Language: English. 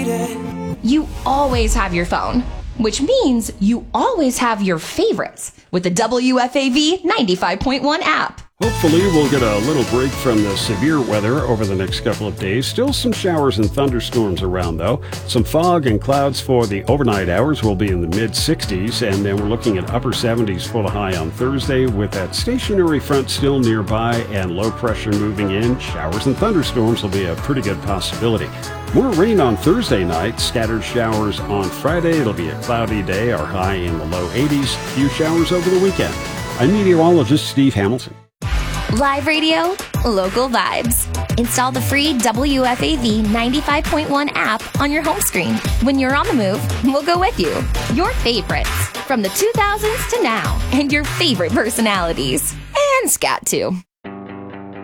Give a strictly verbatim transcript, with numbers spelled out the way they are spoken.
You always have your phone, which means you always have your favorites with the W F A V ninety-five point one app. Hopefully, we'll get a little break from the severe weather over the next couple of days. Still some showers and thunderstorms around, though. Some fog and clouds for the overnight hours will be in the mid sixties, and then we're looking at upper seventies for the high on Thursday with that stationary front still nearby and low pressure moving in. Showers and thunderstorms will be a pretty good possibility. More rain on Thursday night, scattered showers on Friday. It'll be a cloudy day, our high in the low eighties. Few showers over the weekend. I'm meteorologist Steve Hamilton. Live radio, local vibes. Install the free W F A V ninety-five point one app on your home screen. When you're on the move, we'll go with you. Your favorites from the two thousands to now, and your favorite personalities. And scat too.